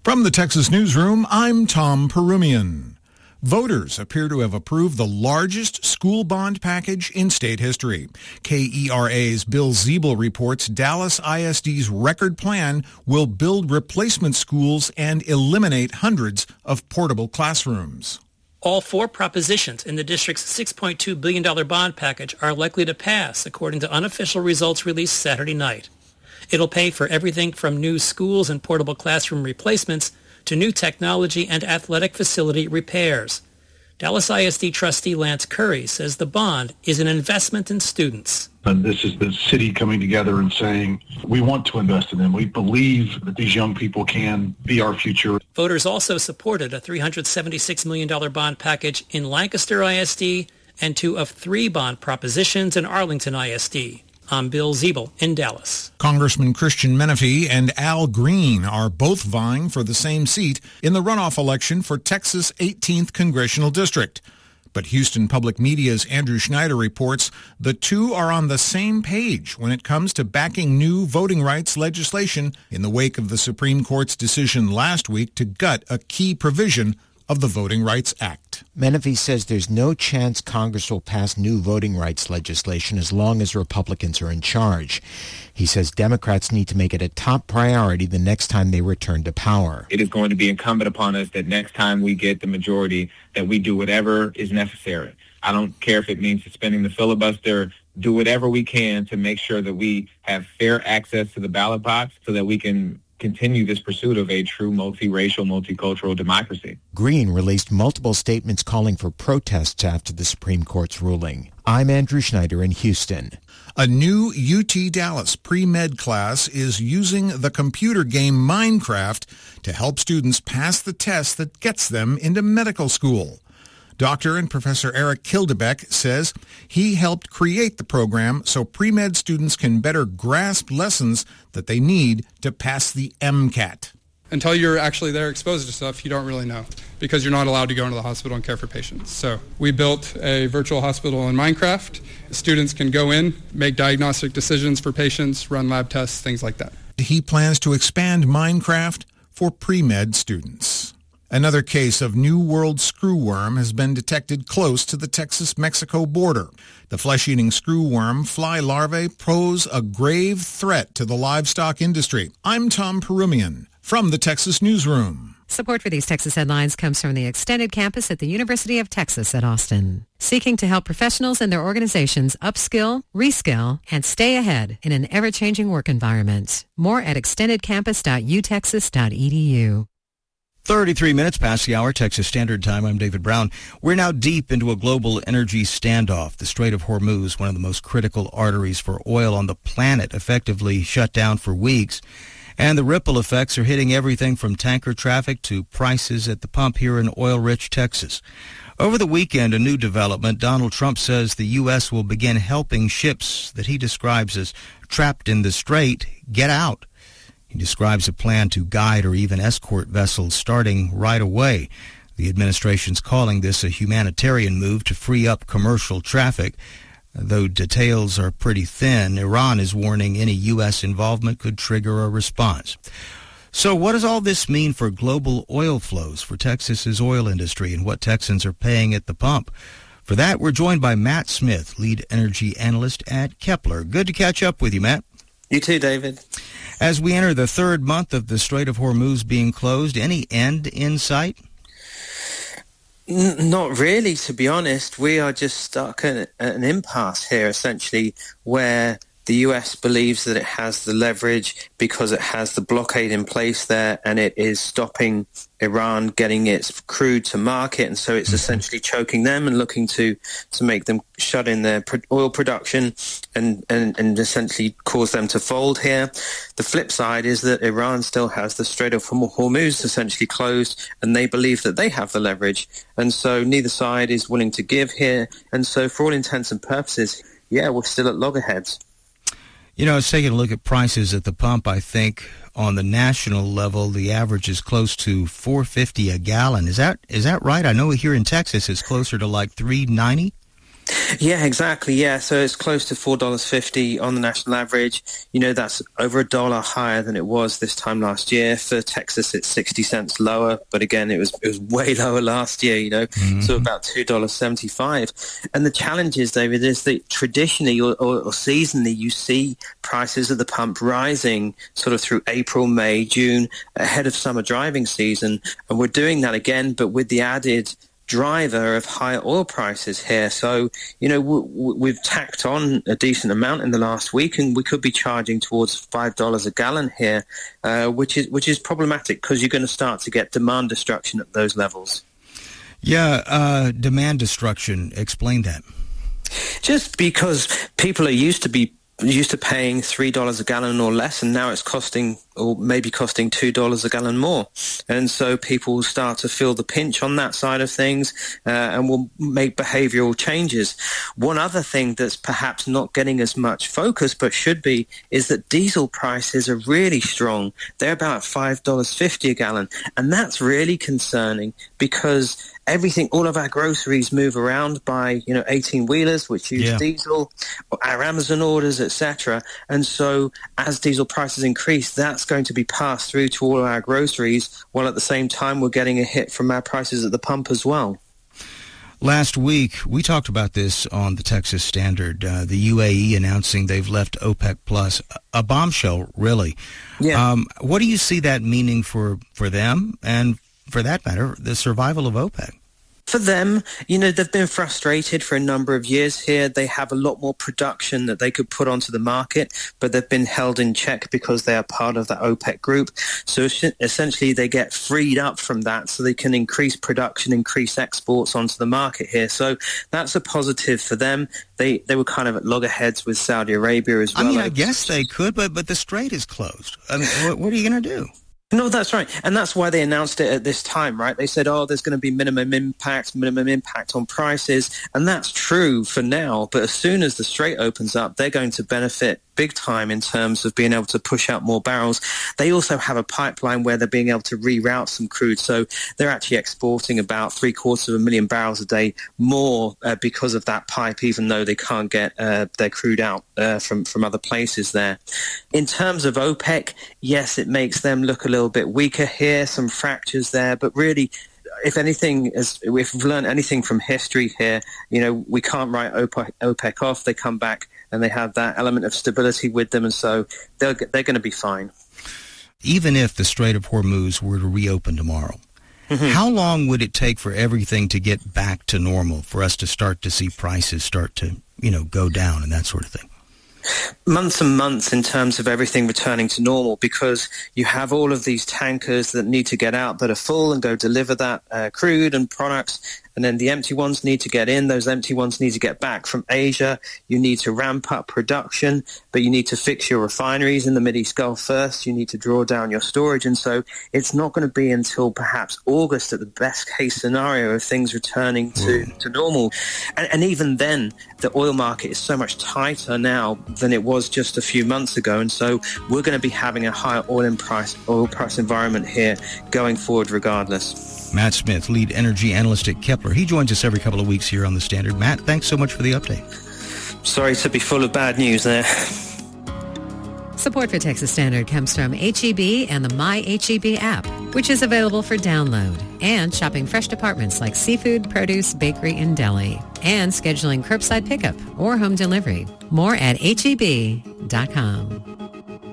From the Texas Newsroom, I'm Tom Perumian. Voters appear to have approved the largest school bond package in state history. KERA's Bill Ziebel reports Dallas ISD's record plan will build replacement schools and eliminate hundreds of portable classrooms. All four propositions in the district's $6.2 billion bond package are likely to pass, according to unofficial results released Saturday night. It'll pay for everything from new schools and portable classroom replacements to new technology and athletic facility repairs. Dallas ISD trustee Lance Curry says the bond is an investment in students. And this is the city coming together and saying, we want to invest in them. We believe that these young people can be our future. Voters also supported a $376 million bond package in Lancaster ISD and 2 of 3 bond propositions in Arlington ISD. I'm Bill Ziebel in Dallas. Congressman Christian Menefee and Al Green are both vying for the same seat in the runoff election for Texas' 18th Congressional District. But Houston Public Media's Andrew Schneider reports the two are on the same page when it comes to backing new voting rights legislation in the wake of the Supreme Court's decision last week to gut a key provision of the Voting Rights Act. Menefee says there's no chance Congress will pass new voting rights legislation as long as Republicans are in charge. He says Democrats need to make it a top priority the next time they return to power. It is going to be incumbent upon us that next time we get the majority, that we do whatever is necessary. I don't care if it means suspending the filibuster, do whatever we can to make sure that we have fair access to the ballot box so that we can continue this pursuit of a true multiracial, multicultural democracy. Green released multiple statements calling for protests after the Supreme Court's ruling. I'm Andrew Schneider in Houston. A new UT Dallas pre-med class is using the computer game Minecraft to help students pass the test that gets them into medical school. Dr. and Professor Eric Kildebeck says he helped create the program so pre-med students can better grasp lessons that they need to pass the MCAT. Until you're actually there exposed to stuff, you don't really know because you're not allowed to go into the hospital and care for patients. So we built a virtual hospital in Minecraft. Students can go in, make diagnostic decisions for patients, run lab tests, things like that. He plans to expand Minecraft for pre-med students. Another case of New World screwworm has been detected close to the Texas-Mexico border. The flesh-eating screwworm fly larvae pose a grave threat to the livestock industry. I'm Tom Perumian from the Texas Newsroom. Support for these Texas headlines comes from the extended campus at the University of Texas at Austin, seeking to help professionals and their organizations upskill, reskill, and stay ahead in an ever-changing work environment. More at extendedcampus.utexas.edu. 33 minutes past the hour, Texas Standard Time. I'm David Brown. We're now deep into a global energy standoff. The Strait of Hormuz, one of the most critical arteries for oil on the planet, effectively shut down for weeks. And the ripple effects are hitting everything from tanker traffic to prices at the pump here in oil-rich Texas. Over the weekend, a new development. Donald Trump says the U.S. will begin helping ships that he describes as trapped in the strait get out. He describes a plan to guide or even escort vessels starting right away. The administration's calling this a humanitarian move to free up commercial traffic. Though details are pretty thin, Iran is warning any U.S. involvement could trigger a response. So what does all this mean for global oil flows, for Texas's oil industry, and what Texans are paying at the pump? For that, we're joined by Matt Smith, lead energy analyst at Kepler. Good to catch up with you, Matt. You too, David. As we enter the third month of the Strait of Hormuz being closed, any end in sight? Not really, to be honest. We are just stuck at an impasse here, essentially, where the US believes that it has the leverage because it has the blockade in place there and it is stopping Iran getting its crude to market, and so it's essentially choking them and looking to make them shut in their oil production and essentially cause them to fold here. The flip side is that Iran still has the Strait of Hormuz essentially closed, and they believe that they have the leverage, and so neither side is willing to give here, and so for all intents and purposes, yeah, we're still at loggerheads. You know, I was taking a look at prices at the pump. I think on the national level, the average is close to $4.50 a gallon. Is that right? I know here in Texas it's closer to like $3.90. Yeah, exactly. Yeah, so it's close to $4.50 on the national average. That's over $1 higher than it was this time last year. For Texas, it's 60 cents lower, but again, it was way lower last year. So about $2.75. And the challenge is, David, is that traditionally or seasonally, you see prices at the pump rising sort of through April, May, June, ahead of summer driving season, and we're doing that again, but with the added driver of higher oil prices here. So, we've tacked on a decent amount in the last week, and we could be charging towards $5 a gallon here, which is problematic because you're going to start to get demand destruction at those levels. Yeah, demand destruction. Explain that. Just because people are used to paying $3 a gallon or less, and now it's costing $2 a gallon more. And so people start to feel the pinch on that side of things and will make behavioral changes. One other thing that's perhaps not getting as much focus but should be is that diesel prices are really strong. They're about $5.50 a gallon, and that's really concerning because all of our groceries move around by 18-wheelers, which use diesel, our Amazon orders, etc. And so as diesel prices increase, that's going to be passed through to all of our groceries, while at the same time we're getting a hit from our prices at the pump as well. Last week, we talked about this on the Texas Standard, the UAE announcing they've left OPEC Plus, a bombshell, really. Yeah. What do you see that meaning for them and, for that matter, the survival of OPEC? For them, they've been frustrated for a number of years here. They have a lot more production that they could put onto the market, but they've been held in check because they are part of that OPEC group. So essentially they get freed up from that so they can increase production, increase exports onto the market here. So that's a positive for them. They were kind of at loggerheads with Saudi Arabia as well. I guess they could, but the strait is closed. What are you going to do? No, that's right. And that's why they announced it at this time, right? They said, there's going to be minimum impact on prices. And that's true for now. But as soon as the strait opens up, they're going to benefit big time in terms of being able to push out more barrels. They also have a pipeline where they're being able to reroute some crude. So they're actually exporting about 750,000 barrels a day more because of that pipe, even though they can't get their crude out from other places there. In terms of OPEC, yes, it makes them look a little bit weaker here, some fractures there, but really, if we've learned anything from history here, we can't write OPEC off. They come back and they have that element of stability with them, and so they're going to be fine. Even if the Strait of Hormuz were to reopen tomorrow, how long would it take for everything to get back to normal, for us to start to see prices start to, go down and that sort of thing? Months and months in terms of everything returning to normal, because you have all of these tankers that need to get out that are full and go deliver that crude and products, and then the empty ones need to get in. Those empty ones need to get back from Asia. You need to ramp up production, but you need to fix your refineries in the Mideast Gulf first. You need to draw down your storage, and so it's not going to be until perhaps August at the best case scenario of things returning to normal. And even then, the oil market is so much tighter now than it was just a few months ago, and so we're going to be having a higher oil price environment here going forward regardless. Matt Smith, lead energy analyst at Kepler. He joins us every couple of weeks here on The Standard. Matt, thanks so much for the update. Sorry to be full of bad news there. Support for Texas Standard comes from H-E-B and the My H-E-B app, which is available for download, and shopping fresh departments like seafood, produce, bakery, and deli, and scheduling curbside pickup or home delivery. More at HEB.com.